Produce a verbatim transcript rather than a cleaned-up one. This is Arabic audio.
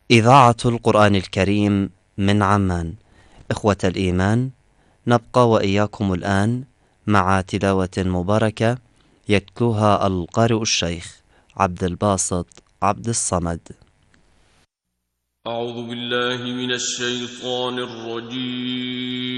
إذاعة القرآن الكريم من عمان. إخوة الإيمان، نبقى وإياكم الآن مع تلاوة مباركة يتلوها القارئ الشيخ عبد الباسط عبد الصمد. أعوذ بالله من الشيطان الرجيم.